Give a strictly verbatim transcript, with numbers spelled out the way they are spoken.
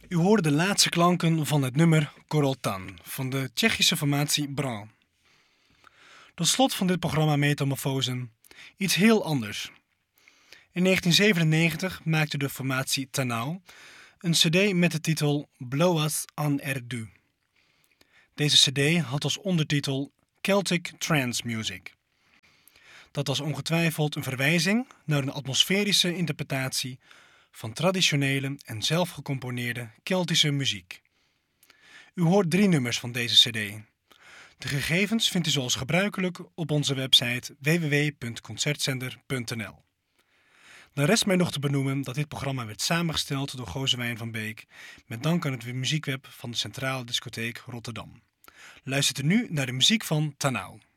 U hoorde de laatste klanken van het nummer Korotan van de Tsjechische formatie Bran. Tot slot van dit programma Metamorfosen iets heel anders. In negentien zevenennegentig maakte de formatie Tanau een cd met de titel Blowas an Erdu. Deze cd had als ondertitel Celtic Trance Music. Dat was ongetwijfeld een verwijzing naar een atmosferische interpretatie van traditionele en zelfgecomponeerde Keltische muziek. U hoort drie nummers van deze cd. De gegevens vindt u zoals gebruikelijk op onze website w w w punt concertzender punt n l. Dan rest mij nog te benoemen dat dit programma werd samengesteld door Gozewijn van Beek met dank aan het muziekweb van de Centrale Discotheek Rotterdam. Luistert u nu naar de muziek van Tanau.